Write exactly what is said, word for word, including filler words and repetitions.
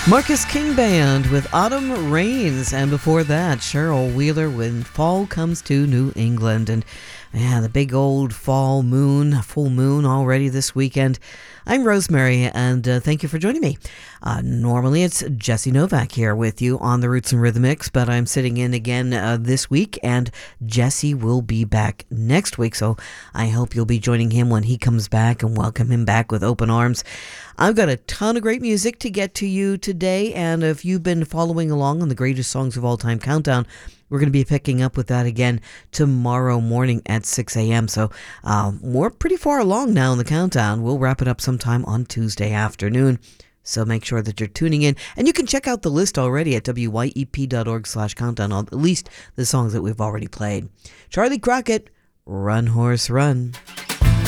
Marcus King Band with Autumn Rains, and before that, Cheryl Wheeler When Fall Comes to New England. And yeah, the big old fall moon, full moon already this weekend. I'm Rosemary, and uh, thank you for joining me. Uh, normally, it's Jesse Novak here with you on the Roots and Rhythmics, but I'm sitting in again uh, this week, and Jesse will be back next week, so I hope you'll be joining him when he comes back and welcome him back with open arms. I've got a ton of great music to get to you today, and if you've been following along on the Greatest Songs of All Time Countdown, we're going to be picking up with that again tomorrow morning at six a.m. So um, we're pretty far along now in the countdown. We'll wrap it up sometime on Tuesday afternoon. So make sure that you're tuning in. And you can check out the list already at W Y E P dot org slash countdown on at least the songs that we've already played. Charlie Crockett, Run Horse Run.